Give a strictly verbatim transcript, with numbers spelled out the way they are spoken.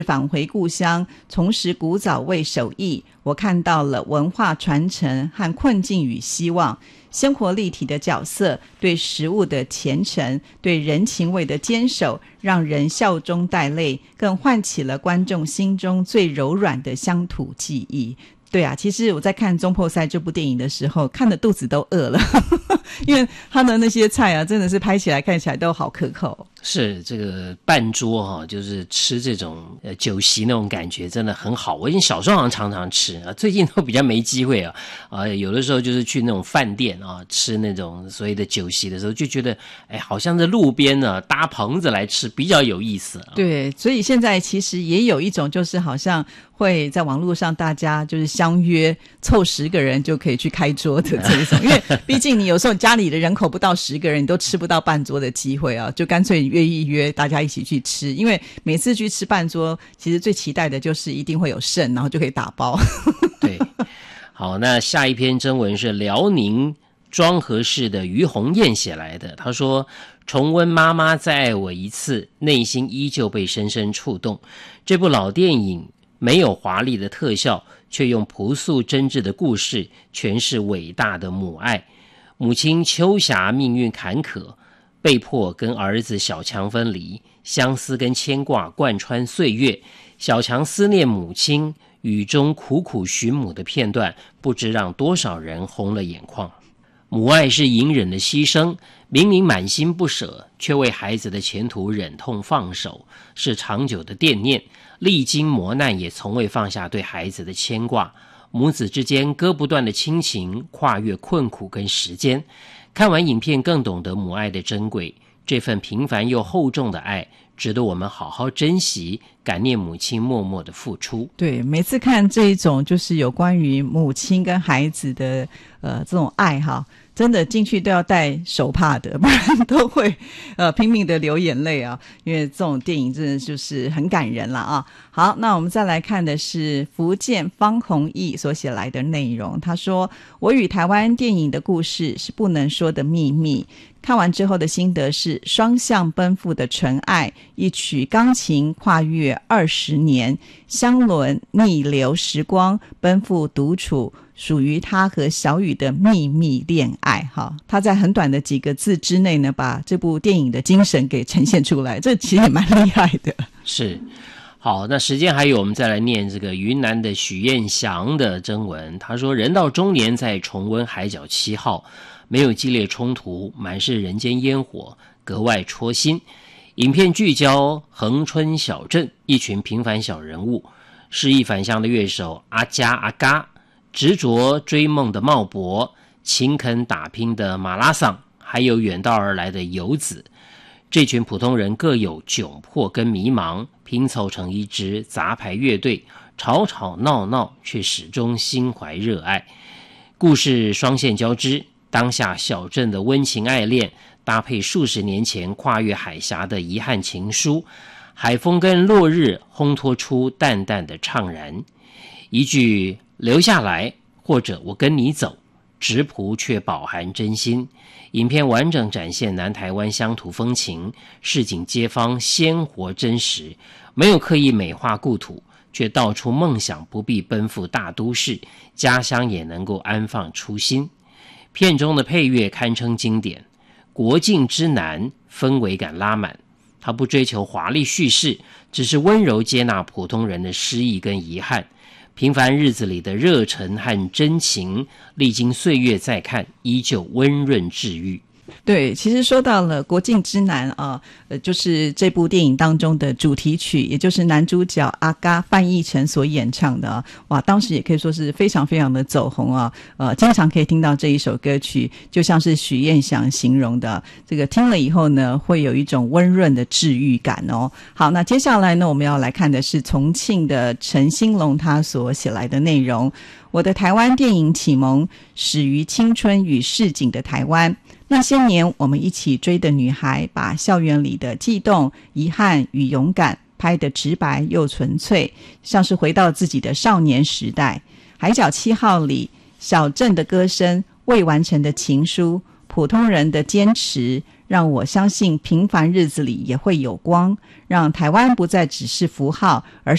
返回故乡，重拾古早味手艺，我看到了文化传承和困境与希望，生活立体的角色，对食物的虔诚，对人情味的坚守，让人笑中带泪，更唤起了观众心中最柔软的乡土记忆。对啊，其实我在看《中破塞》这部电影的时候，看的肚子都饿了因为他的那些菜啊，真的是拍起来看起来都好可口。 是这个半桌哈、哦，就是吃这种呃酒席那种感觉真的很好。我以前小时候好像常常吃啊，最近都比较没机会啊。啊，有的时候就是去那种饭店啊，吃那种所谓的酒席的时候，就觉得哎，好像在路边呢搭棚子来吃比较有意思、啊。 对，所以现在其实也有一种就是好像会在网络上大家就是相约凑十个人就可以去开桌的这一种，因为毕竟你有时候家里的人口不到十个人，你都吃不到半桌的机会啊，就干脆约一约大家一起去吃，因为每次去吃半桌，其实最期待的就是一定会有剩，然后就可以打包。 对，好，那下一篇征文是辽宁庄河市的于红艳写来的，他说重温妈妈再爱我一次，内心依旧被深深触动。这部老电影没有华丽的特效，却用朴素真挚的故事诠释伟大的母爱。母亲秋霞命运坎坷，被迫跟儿子小强分离，相思跟牵挂贯穿岁月。小强思念母亲，雨中苦苦寻母的片段，不知让多少人红了眼眶。母爱是隐忍的牺牲，明明满心不舍，却为孩子的前途忍痛放手，是长久的惦念。历经磨难，也从未放下对孩子的牵挂。母子之间割不断的亲情，跨越困苦跟时间。看完影片，更懂得母爱的珍贵。这份平凡又厚重的爱，值得我们好好珍惜，感念母亲默默的付出。 对，每次看这一种就是有关于母亲跟孩子的呃这种爱哈，真的进去都要带手帕的，不然都会呃拼命的流眼泪啊，因为这种电影真的就是很感人了啊。好，那我们再来看的是福建方弘毅所写来的内容，他说我与台湾电影的故事是不能说的秘密，看完之后的心得是双向奔赴的纯爱，一曲钢琴跨越二十年，相轮逆流时光，奔赴独处，属于他和小雨的秘密恋爱。哈，他在很短的几个字之内呢，把这部电影的精神给呈现出来，这其实也蛮厉害的。 是，好，那时间还有，我们再来念这个云南的许彦祥的征文。他说人到中年再重温海角七号，没有激烈冲突，满是人间烟火，格外戳心。影片聚焦恒春小镇一群平凡小人物，诗意返乡的乐手阿加阿嘎，执着追梦的茂博，勤恳打拼的马拉桑，还有远道而来的游子。这群普通人各有窘迫跟迷茫，拼凑成一支杂牌乐队，吵吵闹闹，却始终心怀热爱。故事双线交织，当下小镇的温情爱恋，搭配数十年前跨越海峡的遗憾情书，海风跟落日烘托出淡淡的怅然。一句留下来，或者我跟你走，直朴却饱含真心。影片完整展现南台湾乡土风情，市井街坊鲜活真实，没有刻意美化故土，却道出梦想不必奔赴大都市，家乡也能够安放初心。片中的配乐堪称经典，国境之南氛围感拉满，它不追求华丽叙事，只是温柔接纳普通人的失意跟遗憾。平凡日子里的热忱和真情，历经岁月再看，依旧温润治愈。 对，其实说到了国境之南啊，呃，就是这部电影当中的主题曲，也就是男主角阿嘎范逸臣所演唱的啊，哇，当时也可以说是非常非常的走红啊，呃，经常可以听到这一首歌曲，就像是许彦祥形容的，这个听了以后呢，会有一种温润的治愈感哦。好，那接下来呢，我们要来看的是重庆的陈兴龙他所写来的内容。我的台湾电影启蒙始于青春与市井的台湾。那些年我们一起追的女孩，把校园里的悸动、遗憾与勇敢拍得直白又纯粹，像是回到自己的少年时代。海角七号里，小镇的歌声，未完成的情书，普通人的坚持， 让我相信平凡日子里也会有光，让台湾不再只是符号，而